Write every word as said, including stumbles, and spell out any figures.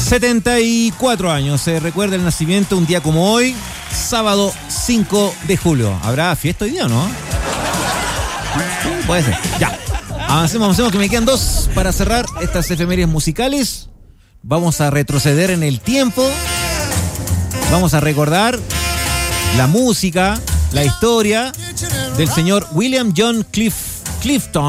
setenta y cuatro años. Se recuerda el nacimiento un día como hoy, sábado cinco de julio. ¿Habrá fiesta hoy día o no? Sí, puede ser. Ya. Avancemos, avancemos, que me quedan dos para cerrar estas efemérides musicales. Vamos a retroceder en el tiempo. Vamos a recordar la música, la historia del señor William John Cliff, Clifton.